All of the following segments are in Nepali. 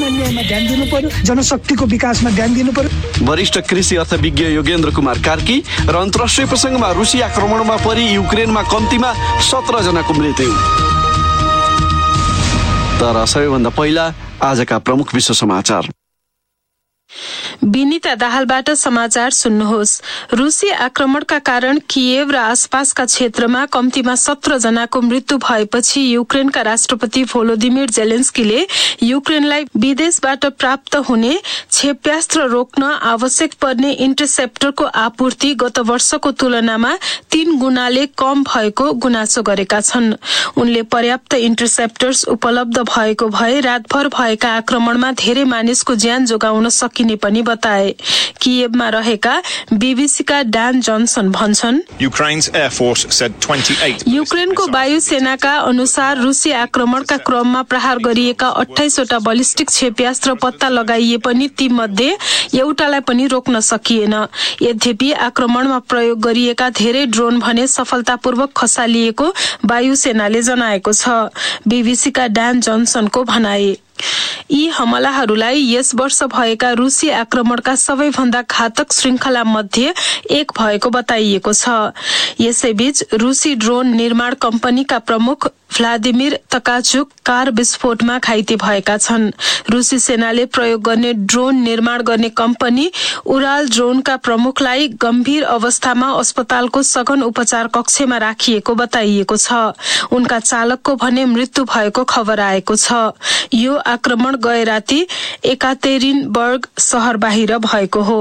न्यायमा ध्यान दिनु पर्यो, जनशक्तिको विकासमा ध्यान दिनु पर्यो। वरिष्ठ कृषि अर्थविज्ञ योगेन्द्र कुमार कार्की र अन्तर्राष्ट्रिय प्रसङ्गमा रुसी आक्रमणमा परि युक्रेनमा कम्तीमा 17 जनाको मृत्यु। तर सबैभन्दा पहिला आजका प्रमुख विश्व समाचार। विनिता दाहालबाट समाचार सुन्नुहोस्। रुसी आक्रमणका कारण किएभ र आसपासका क्षेत्रमा कम्तीमा 17 जनाको मृत्यु भएपछि युक्रेनका राष्ट्रपति भोलोदिमिर जेलेन्स्कीले युक्रेनलाई विदेशबाट प्राप्त हुने क्षेप्यास्त्र रोक्न आवश्यक पर्ने इन्टरसेप्टरको आपूर्ति गत वर्षको तुलनामा 3 गुणाले कम भएको गुनासो गरेका छन्। उनले पर्याप्त इन्टरसेप्टर्स उपलब्ध भएको भए रातभर भएका आक्रमणमा धेरै मानिसको ज्यान जोगाउन सकिने पनि बताए। किएभमा रहेका बीबीसीका डान जनसन भन्छन्, युक्रेनको वायुसेनाका अनुसार रुसी आक्रमणका क्रममा प्रहार गरिएका 28 वटा बलिस्टिक क्षेप्यास्त्र पत्ता लगाइए पनि ती मध्ये एउटालाई पनि रोक्न सकिएन। यद्यपि आक्रमणमा प्रयोग गरिएका धेरै ड्रोन भने सफलतापूर्वक खसालिएको वायुसेनाले जनाएको छ। बीबीसीका डान जनसनको भनाई, यी हमलाहरूलाई यस वर्ष भएका रुसी आक्रमणका सबैभन्दा घातक श्रृङ्खला मध्ये एक भएको बताइएको छ। यसैबीच रुसी ड्रोन निर्माण कम्पनीका प्रमुख भ्लादिमिर तकाचुक कार विस्फोटमा घाइते भएका छन्। रुसी सेनाले प्रयोग गर्ने ड्रोन निर्माण गर्ने कम्पनी उराल ड्रोनका प्रमुखलाई गम्भीर अवस्थामा अस्पतालको सघन उपचार कक्षमा राखिएको बताइएको छ। उनका चालकको भने मृत्यु भएको खबर आएको छ। यो आक्रमण गए राति एकातेरिनबर्ग शहर बाहिर भएको हो।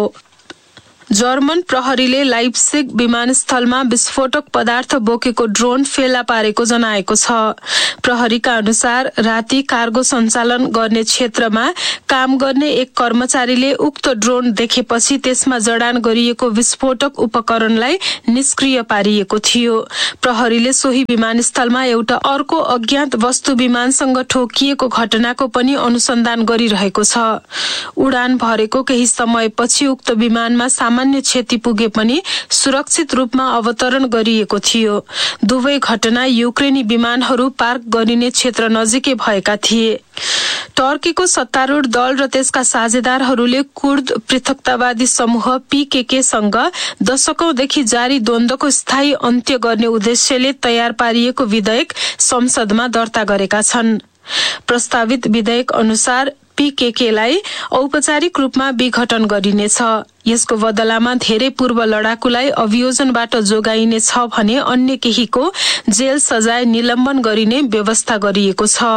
जर्मन प्रहरीले लाइप्सिग विमानस्थलमा विस्फोटक पदार्थ बोकेको ड्रोन फेला पारेको जनाएको छ। प्रहरीका अनुसार राति कार्गो सञ्चालन गर्ने क्षेत्रमा काम गर्ने एक कर्मचारीले उक्त ड्रोन देखेपछि त्यसमा जडान गरिएको विस्फोटक उपकरणलाई निष्क्रिय पारिएको थियो। प्रहरीले सोही विमानस्थलमा एउटा अर्को अज्ञात वस्तु विमानसँग ठोकिएको घटनाको पनि अनुसन्धान गरिरहेको छ। उडान भरेको केही समयपछि उक्त विमानमा सामान्य क्षति पुगे पनि सुरक्षित रूपमा अवतरण गरिएको थियो। दुवै घटना युक्रेनी विमानहरू पार्क गरिने क्षेत्र नजिकै भएका थिए। टर्कीको सत्तारूढ दल र त्यसका साझेदारहरूले कुर्द पृथकतावादी समूह PKK-सँग दशकौंदेखि जारी द्वन्द्वको स्थायी अन्त्य गर्ने उद्देश्यले तयार पारिएको विधेयक संसदमा दर्ता गरेका छन्। प्रस्तावित विधेयक अनुसार PKK-लाई औपचारिक रूपमा विघटन गरिनेछ। यसको बदलामा धेरै पूर्व लडाकुलाई अभियोजनबाट जोगाइनेछ भने अन्य केहीको जेल सजाय निलम्बन गरिने व्यवस्था गरिएको छ।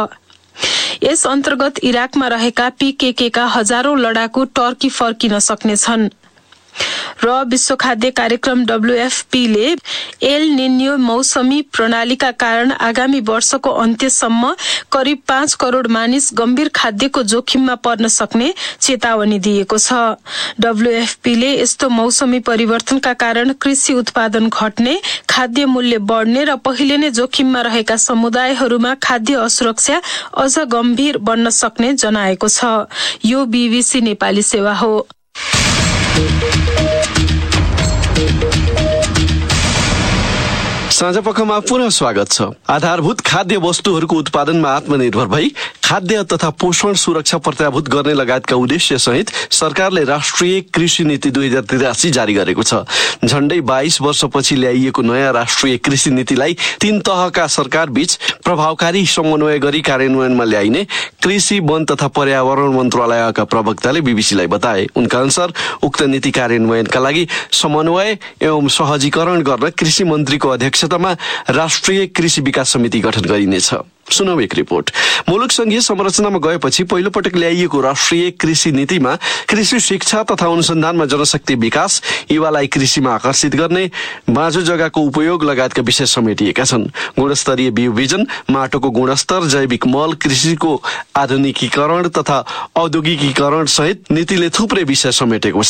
यस अन्तर्गत इराकमा रहेका PKK-का हजारौं लडाकु टर्की फर्किन सक्नेछन्। र विश्व खाद्य कार्यक्रम WFP-ले एल निन्यो मौसमी प्रणालीका कारण आगामी वर्षको अन्त्यसम्म करिब 5 करोड मानिस गम्भीर खाद्यको जोखिममा पर्न सक्ने चेतावनी दिएको छ। WFP-ले यस्तो मौसमी परिवर्तनका कारण कृषि उत्पादन घट्ने, खाद्य मूल्य बढ्ने र पहिले नै जोखिममा रहेका समुदायहरूमा खाद्य असुरक्षा अझ गम्भीर बन्न सक्ने जनाएको छ। यो BBC नेपाली सेवा हो। साँझपखमा पुनः स्वागत छ। आधारभूत खाद्य वस्तुहरूको उत्पादनमा आत्मनिर्भर भई खाद्य तथा पोषण सुरक्षा प्रत्याभूत गर्ने लगायतका उद्देश्य सहित सरकारले राष्ट्रिय कृषि नीति 2083 जारी गरेको छ। झण्डै 22 वर्षपछि ल्याइएको नयाँ राष्ट्रिय कृषि नीतिलाई 3 तहका सरकार बीच प्रभावकारी समन्वय गरी कार्यान्वयनमा ल्याइने कृषि, वन तथा पर्यावरण मन्त्रालयका प्रवक्ताले बीबीसीलाई बताए। उनका अनुसार उक्त नीति कार्यान्वयनका लागि समन्वय एवं सहजीकरण गर्न कृषि मन्त्रीको अध्यक्षतामा राष्ट्रिय कृषि विकास समिति गठन गरिनेछ। सुनौ एक रिपोर्ट। मुलुक संघीय संरचनामा गएपछि पहिलो पटक ल्याइएको राष्ट्रिय कृषि नीतिमा कृषि शिक्षा तथा अनुसन्धानमा जनशक्ति विकास, युवालाई कृषिमा आकर्षित गर्ने, बाँझो जग्गाको उपयोग लगायतका विषय समेटिएका छन्। गुणस्तरीय बिउ बिजन, माटोको गुणस्तर, जैविक मल, कृषिको आधुनिकीकरण तथा औद्योगिकीकरण सहित नीतिले थुप्रै विषय समेटेको छ।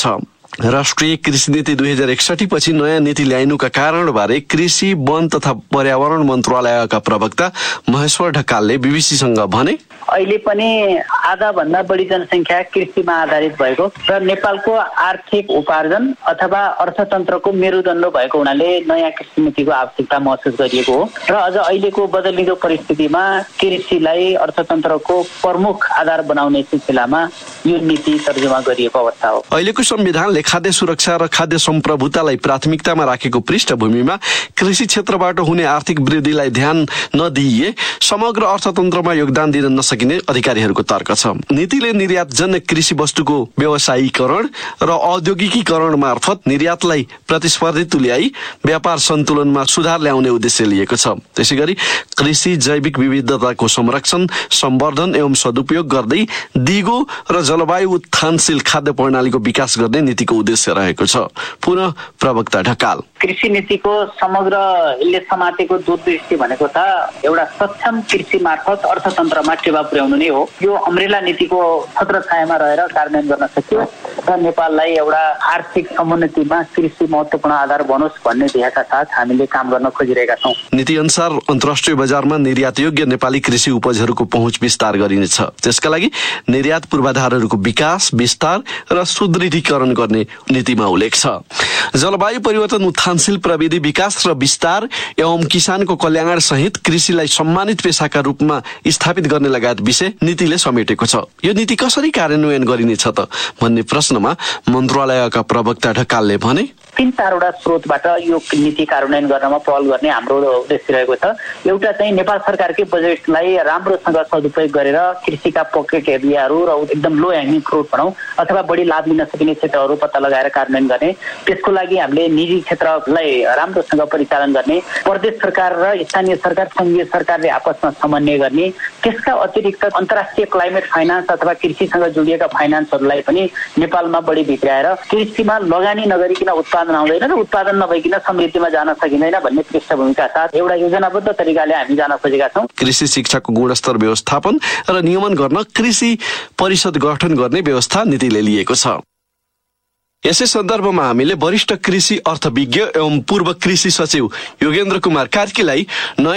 राष्ट्रिय कृषि नीति 2061 पछि नयाँ नीति ल्याइनुका कारणबारे कृषि, वन तथा पर्यावरण मन्त्रालयका प्रवक्ता महेश्वर ढकालले बीबीसीसँग भने, अहिले पनि आधा भन्दा बढी जनसङ्ख्या कृषिमा आधारित भएको र नेपालको आर्थिक उपार्जन अथवा अर्थतन्त्रको मेरुदण्ड भएको हुनाले नयाँ कृषि नीतिको आवश्यकता महसुस गरिएको हो र अझ अहिलेको बदलिँदो परिस्थितिमा कृषिलाई अर्थतन्त्रको प्रमुख आधार बनाउने सिलसिलामा यो नीति तर्जुमा गरिएको अवस्था हो। अहिलेको संविधानले खाद्य सुरक्षा र खाद्य सम्प्रभुतालाई प्राथमिकतामा राखेको पृष्ठभूमिमा कृषि क्षेत्रबाट हुने आर्थिक वृद्धिलाई ध्यान नदिए समग्र अर्थतन्त्रमा योगदान दिन नसकिने अधिकारीहरूको तर्क छ। नीतिले निर्यातजन्य कृषि वस्तुको व्यवसायीकरण र औद्योगिकीकरण मार्फत निर्यातलाई प्रतिस्पर्धी तुल्याई व्यापार सन्तुलनमा सुधार ल्याउने उद्देश्य लिएको छ। त्यसैगरी कृषि जैविक विविधताको संरक्षण, सम्वर्धन एवं सदुपयोग गर्दै दिगो र जलवायु उत्थानशील खाद्य प्रणालीको विकास गर्ने नीतिको उद्देश्य रहेको छ। पुनः प्रवक्ता ढकाल, कृषि नीतिको समग्र यसले समातेको दूरदृष्टि भनेको त एउटा सक्षम कृषि मार्फत अर्थतन्त्रमा टेवा पुर्याउनु नै हो। यो अम्ब्रेला नीतिको छत्रछायामा रहेर कार्यान्वयन गर्न सकियो र नेपाललाई एउटा आर्थिक समुन्नतिमा कृषि महत्त्वपूर्ण आधार बनोस् भन्ने ध्येयका साथ हामीले काम गर्न खोजिरहेका छौँ। नीति अनुसार अन्तर्राष्ट्रिय बजारमा निर्यातयोग्य नेपाली कृषि उपजहरूको पहुँच विस्तार गरिनेछ। त्यसका लागि निर्यात पूर्वाधारहरूको विकास, विस्तार र सुदृढीकरण गर्ने नीतिमा उल्लेख छ। जलवायु परिवर्तन, उत्थानशील प्रविधि विकास र विस्तार एवं किसानको कल्याण सहित कृषिलाई सम्मानित पेसाका रूपमा स्थापित गर्ने लगायत विषय नीतिले समेटेको छ। यो नीति कसरी कार्यान्वयन गरिनेछ त भन्ने प्रश्नमा मन्त्रालयका प्रवक्ता ढकालले भने, 3-4वटा स्रोतबाट यो नीति कार्यान्वयन गर्नमा पहल गर्ने हाम्रो उद्देश्य रहेको छ। एउटा चाहिँ नेपाल सरकारकै बजेटलाई राम्रोसँग सदुपयोग गरेर कृषिका पकेट एरियाहरू र एकदम लो ह्याङ्गिङ फ्रुट भनौँ अथवा बढी लाभ लिन सकिने क्षेत्रहरू पत्ता लगाएर कार्यान्वयन गर्ने। त्यसको लागि हामीले निजी क्षेत्रलाई राम्रोसँग परिचालन गर्ने, प्रदेश सरकार र स्थानीय सरकार, सङ्घीय सरकारले आपसमा समन्वय गर्ने। त्यसका अतिरिक्त अन्तर्राष्ट्रिय क्लाइमेट फाइनान्स अथवा कृषिसँग जोडिएका फाइनान्सहरूलाई पनि नेपालमा बढी भित्राएर कृषिमा लगानी नगरिकन उत्पादन आउँदैन र उत्पादन नभइकन समृद्धिमा जान सकिँदैन भन्ने पृष्ठभूमिका साथ एउटा योजनाबद्ध तरिकाले हामी जान खोजेका छौँ। कृषि शिक्षाको गुणस्तर व्यवस्थापन र नियमन गर्न कृषि परिषद गठन गर्ने व्यवस्था नीतिले लिएको छ। यसै सन्दर्भमा हामीले वरिष्ठ कृषि अर्थविज्ञ एवं पूर्व कृषि सचिव योगेन्द्र कुमार कार्कीलाई